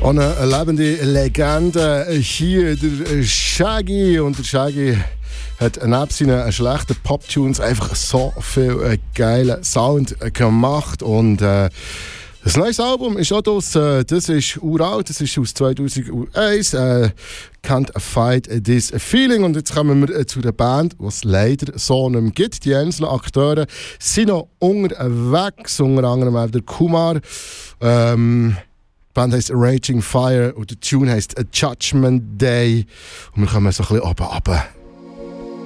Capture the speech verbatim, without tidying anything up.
Und eine lebende Legende hier, der Shaggy. Und der Shaggy hat neben seinen schlechten Pop-Tunes einfach so viel geilen Sound gemacht. Und äh, das neue Album ist auch das, äh, das ist uralt, das ist aus zweitausendeins. Äh, Can't Fight This Feeling. Und jetzt kommen wir äh, zu der Band, die es leider so nicht mehr gibt. Die einzelnen Akteure sind noch unterwegs, unter anderem auch der Kumar. Ähm, Die Band heisst Raging Fire und der Tune heisst A Judgment Day. Und wir kommen so ein bisschen oben runter.